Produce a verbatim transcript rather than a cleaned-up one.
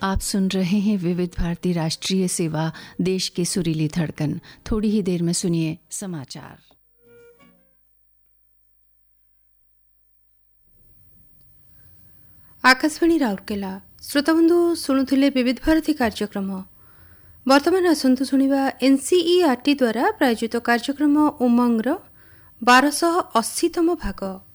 आप सुन रहे हैं विविध भारती राष्ट्रीय सेवा, देश की सुरीली धड़कन। थोड़ी ही देर में सुनिए समाचार। आकाशवाणी राउरकेला। श्रोताबंधु शुणुले विविध भारती कार्यक्रम। वर्तमान आसतु शुणा एनसीईआरटी द्वारा प्रायोजित कार्यक्रम उमंगर बारश अशीतम भाग।